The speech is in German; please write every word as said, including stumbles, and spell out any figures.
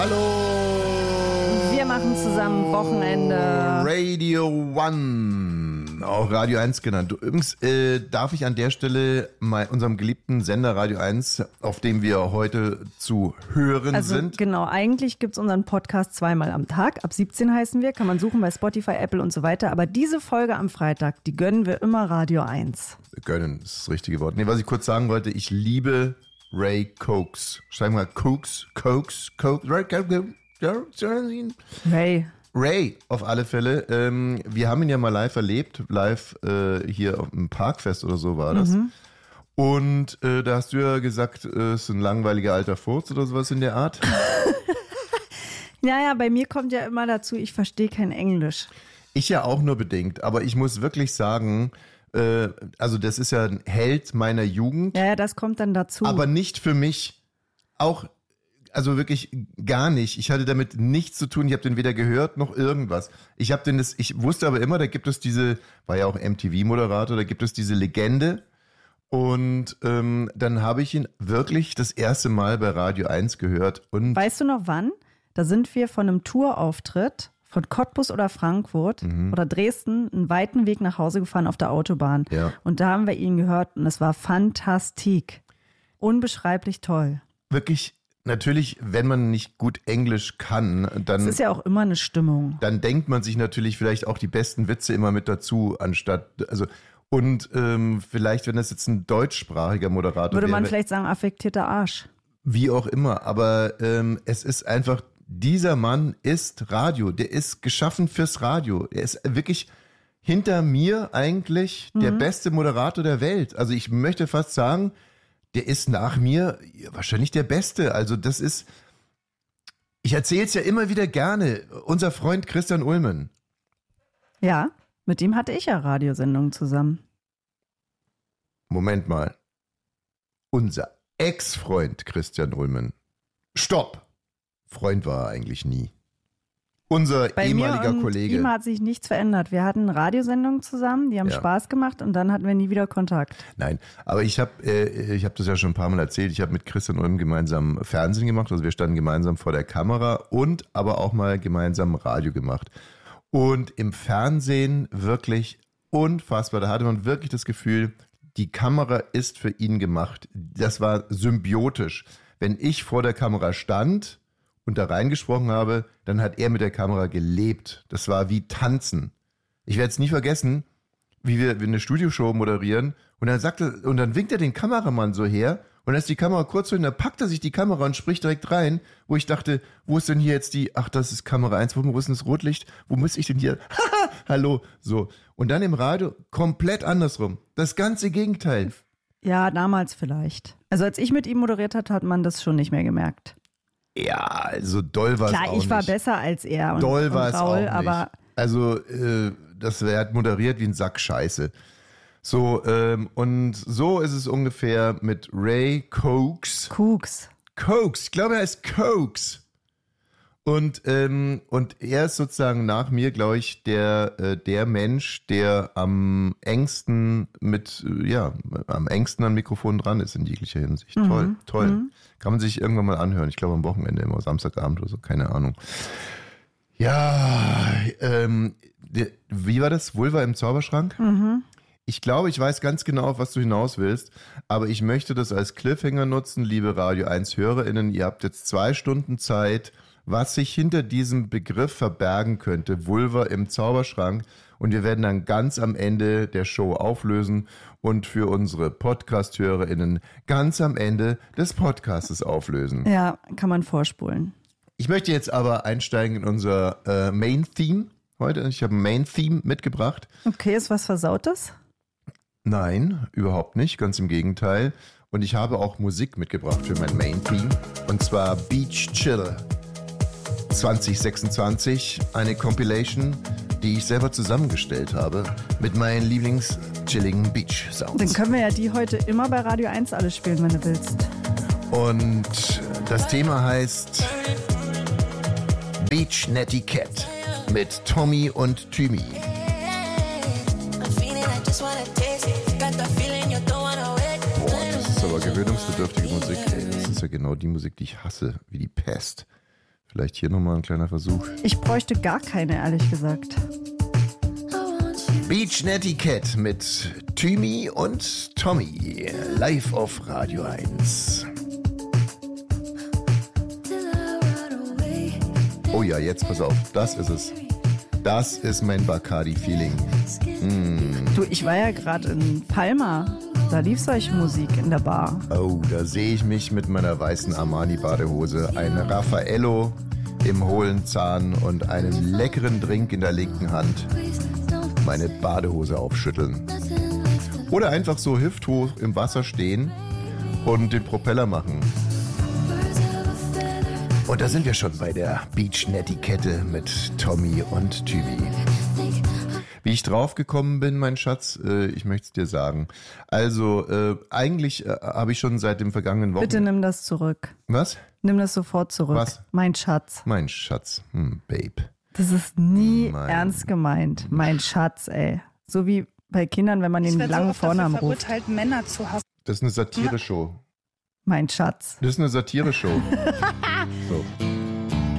Hallo! Wir machen zusammen Wochenende. Radio One, auch Radio eins genannt. Übrigens äh, darf ich an der Stelle mal unserem geliebten Sender Radio eins, auf dem wir heute zu hören also, sind. Genau, eigentlich gibt es unseren Podcast zweimal am Tag. Ab siebzehn heißen wir, kann man suchen bei Spotify, Apple und so weiter. Aber diese Folge am Freitag, die gönnen wir immer Radio eins. Gönnen, das ist das richtige Wort. Nee, was ich kurz sagen wollte, ich liebe Ray Cokes. Schreiben wir Cokes, Cokes, Cokes, Ray Cokes. Ray. Ray, auf alle Fälle. Ähm, wir haben ihn ja mal live erlebt, live äh, hier auf dem Parkfest oder so war das. Mhm. Und äh, da hast du ja gesagt, es äh, ist ein langweiliger alter Furz oder sowas in der Art. Naja, bei mir kommt ja immer dazu, ich verstehe kein Englisch. Ich ja auch nur bedingt, aber ich muss wirklich sagen, äh, also das ist ja ein Held meiner Jugend. Ja, ja, das kommt dann dazu. Aber nicht für mich. Auch Also wirklich gar nicht. Ich hatte damit nichts zu tun. Ich habe den weder gehört noch irgendwas. Ich habe den das, ich wusste aber immer, da gibt es diese, war ja auch M T V-Moderator, da gibt es diese Legende. Und ähm, dann habe ich ihn wirklich das erste Mal bei Radio eins gehört. Und weißt du noch wann? Da sind wir von einem Tourauftritt von Cottbus oder Frankfurt mhm. oder Dresden einen weiten Weg nach Hause gefahren auf der Autobahn. Ja. Und da haben wir ihn gehört und es war fantastik. Unbeschreiblich toll. Wirklich. Natürlich, wenn man nicht gut Englisch kann, dann... Das ist ja auch immer eine Stimmung. Dann denkt man sich natürlich vielleicht auch die besten Witze immer mit dazu, anstatt... also Und ähm, vielleicht, wenn das jetzt ein deutschsprachiger Moderator würde wäre... man vielleicht sagen, affektierter Arsch. Wie auch immer, aber ähm, es ist einfach... Dieser Mann ist Radio, der ist geschaffen fürs Radio. Er ist wirklich hinter mir eigentlich mhm. der beste Moderator der Welt. Also ich möchte fast sagen... Der ist nach mir wahrscheinlich der Beste. Also das ist, ich erzähle es ja immer wieder gerne, unser Freund Christian Ulmen. Ja, mit ihm hatte ich ja Radiosendungen zusammen. Moment mal. Unser Ex-Freund Christian Ulmen. Stopp! Freund war er eigentlich nie. Unser Bei ehemaliger mir und Kollege. Ihm hat sich nichts verändert. Wir hatten Radiosendungen zusammen, die haben ja. Spaß gemacht und dann hatten wir nie wieder Kontakt. Nein, aber ich habe äh, ich hab das ja schon ein paar Mal erzählt. Ich habe mit Christian Ulm gemeinsam Fernsehen gemacht. Also wir standen gemeinsam vor der Kamera und aber auch mal gemeinsam Radio gemacht. Und im Fernsehen wirklich unfassbar. Da hatte man wirklich das Gefühl, die Kamera ist für ihn gemacht. Das war symbiotisch. Wenn ich vor der Kamera stand und da reingesprochen habe, dann hat er mit der Kamera gelebt. Das war wie Tanzen. Ich werde es nie vergessen, wie wir, wir eine Studioshow moderieren und dann sagt er, und dann winkt er den Kameramann so her und dann ist die Kamera kurz so und dann packt er sich die Kamera und spricht direkt rein, wo ich dachte, wo ist denn hier jetzt die, ach, das ist Kamera eins, wo ist denn das Rotlicht? Wo muss ich denn hier? Haha, hallo, so. Und dann im Radio komplett andersrum. Das ganze Gegenteil. Ja, damals vielleicht. Also als ich mit ihm moderiert hat, hat man das schon nicht mehr gemerkt. Ja, also doll war es auch nicht. Klar, ich war besser als er und, doll war und es Raul, auch nicht. aber also äh, das er hat moderiert wie ein Sack Scheiße. So, ähm, und so ist es ungefähr mit Ray Cokes. Cooks. Cokes, ich glaube, er ist Cokes. Und, ähm, und er ist sozusagen nach mir, glaube ich, der, äh, der Mensch, der am engsten mit, äh, ja, am engsten am Mikrofon dran ist in jeglicher Hinsicht. Mhm. Toll, toll. Mhm. Kann man sich irgendwann mal anhören. Ich glaube am Wochenende immer, Samstagabend oder so, keine Ahnung. Ja, ähm, der, wie war das? Vulva im Zauberschrank? Mhm. Ich glaube, ich weiß ganz genau, auf was du hinaus willst, aber ich möchte das als Cliffhanger nutzen, liebe Radio eins HörerInnen. Ihr habt jetzt zwei Stunden Zeit, was sich hinter diesem Begriff verbergen könnte, Vulva im Zauberschrank. Und wir werden dann ganz am Ende der Show auflösen und für unsere Podcast-HörerInnen ganz am Ende des Podcastes auflösen. Ja, kann man vorspulen. Ich möchte jetzt aber einsteigen in unser äh, Main-Theme heute. Ich habe ein Main-Theme mitgebracht. Okay, ist was Versautes? Nein, überhaupt nicht, ganz im Gegenteil. Und ich habe auch Musik mitgebracht für mein Main-Theme. Und zwar Beach Chill zwanzig sechsundzwanzig, eine Compilation, die ich selber zusammengestellt habe mit meinen Lieblings-chilligen Beach-Sounds. Dann können wir ja die heute immer bei Radio eins alle spielen, wenn du willst. Und das Thema heißt Beach Netiquette mit Tommy und Thymi. Boah, das ist aber gewöhnungsbedürftige Musik. Ey, das ist ja genau die Musik, die ich hasse, wie die Pest. Vielleicht hier nochmal ein kleiner Versuch. Ich bräuchte gar keine, ehrlich gesagt. Beach Netiquette mit Thymi und Tommy. Live auf Radio eins. Oh ja, jetzt pass auf. Das ist es. Das ist mein Bacardi-Feeling. Mm. Du, ich war ja gerade in Palma. Da lief solche Musik in der Bar. Oh, da sehe ich mich mit meiner weißen Armani-Badehose, ein Raffaello im hohlen Zahn und einem leckeren Drink in der linken Hand meine Badehose aufschütteln. Oder einfach so hüfthoch im Wasser stehen und den Propeller machen. Und da sind wir schon bei der Beach-Netiquette mit Tommy und Thymi. Wie ich draufgekommen bin, mein Schatz, äh, ich möchte es dir sagen. Also, äh, eigentlich äh, habe ich schon seit dem vergangenen Wochenende... Bitte nimm das zurück. Was? Nimm das sofort zurück. Was? Mein Schatz. Mein Schatz, hm, Babe. Das ist nie Mein- ernst gemeint. Mein Schatz, ey. So wie bei Kindern, wenn man den Ich werde so langen oft dafür Vornamen ruft. verurteilt, Männer zu hassen. Das ist eine Satire-Show. Mein Schatz. Das ist eine Satire-Show. So.